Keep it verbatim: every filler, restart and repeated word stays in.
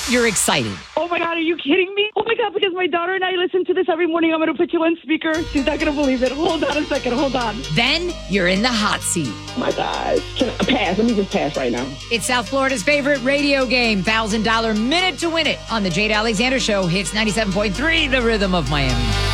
you're excited. Oh my God, are you kidding me? Oh my God, because my daughter and I listen to this every morning. I'm going to put you on speaker. She's not going to believe it. Hold on a second. Hold on. Then you're in the hot seat. Oh my God. Can I pass? Let me just pass right now. It's South Florida's favorite radio game, one thousand dollars minute to win it on the Jade Alexander Show. Hits ninety-seven point three, the rhythm of Miami.